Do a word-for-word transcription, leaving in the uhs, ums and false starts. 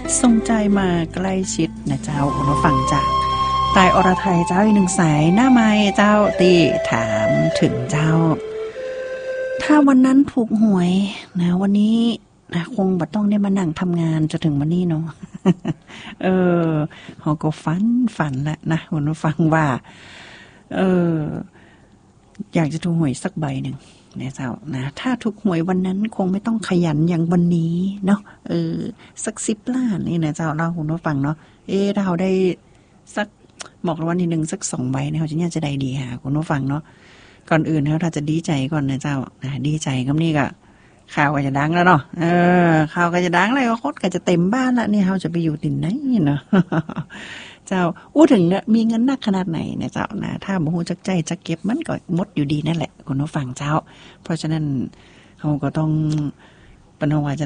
ทรงใจมาใกล้ชิดนะเจ้าคุณผู้ฟังจากตายอรไทยเจ้าอีกหนึ่งสายหน้าไม้เจ้าตีถามถึงเจ้าถ้าวันนั้นถูกหวยนะวันนี้นะคงบ่ต้องได้มานั่งทำงานจะถึงวันนี้เนาะ เออเขาก็ฝันฝันแหละนะคุณผู้ฟังว่าเอออยากจะถูกหวยสักใบหนึ่งเนี่ยเจ้านะถ้าถูกหวยวันนั้นคงไม่ต้องขยันอย่างวันนี้เนาะเออสักสิบล้านนี่นะเจ้าเล่าคุณผู้ฟังเนาะเออถ้าเราได้สักบอกรางวัลที่หนึ่งสักสองใบเนี่ยเขาจะเนี่ยจะได้ดีค่ะคุณผู้ฟังเนาะก่อนอื่นเขาถ้าจะดีใจก่อนนะเจ้านะดีใจก็นี่ก็ข่าวก็จะดังแล้วเนาะเออข่าวก็จะดังอะไรก็โคตรก็จะเต็มบ้านละนี่เขาจะไปอยู่ที่ไหนเนาะ เจ้าอู้ถึงเนี่ยมีเงินนักขนาดไหนเนี่ยเจ้านะถ้าบ่ฮู้จักใจจักเก็บมันก็หมดอยู่ดีนั่นแหละคุณผู้ฟังเจ้าเพราะฉะนั้นเขาก็ต้องปนว่าจะ